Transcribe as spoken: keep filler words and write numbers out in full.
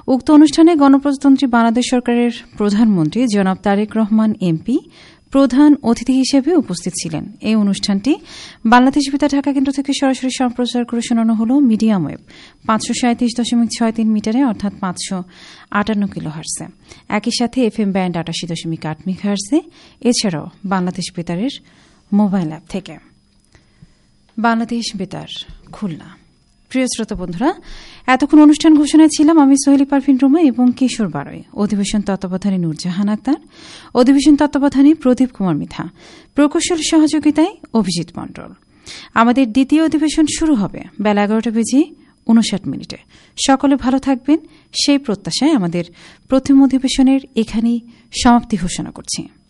উক্ত অনুষ্ঠানে গণপ্রজাতন্ত্রী বাংলাদেশ সরকারের প্রধানমন্ত্রী জনাব তারেক রহমান এমপি প্রধান অতিথি হিসেবে উপস্থিত ছিলেন। এই অনুষ্ঠানটি বাংলাদেশ বেতার ঢাকা কেন্দ্র থেকে সরাসরি সম্প্রচার করে শোনানো হল মিডিয়াম ওয়েভ পাঁচশো সাঁত্রিশ দশমিক ছয় তিন মিটারে অর্থাৎ পাঁচশো আটান্ন কিলো হার্সে, একই সাথে এফ এম ব্যান্ড আটাশি দশমিক আট মেঘা হার্সে, এছাড়াও বাংলাদেশ বেতারের মোবাইল অ্যাপ থেকে। বাংলাদেশ বেতার খুলনা। প্রিয় শ্রোতা বন্ধুরা, এতক্ষণ অনুষ্ঠান ঘোষণায় ছিলাম আমি সোহেলি পারভিন রুমা এবং কিশোর বারোই। অধিবেশন তত্ত্বাবধানে নূরজাহান আক্তার, অধিবেশন তত্ত্বাবধানে প্রদীপ কুমার মিথা, প্রকৌশল সহযোগিতায় অভিজিৎ মণ্ডল। আমাদের দ্বিতীয় অধিবেশন শুরু হবে বেলা এগারোটা বেজে উনষাট মিনিটে। সকলে ভালো থাকবেন সেই প্রত্যাশায় আমাদের প্রথম অধিবেশনের এখানেই সমাপ্তি ঘোষণা করছি।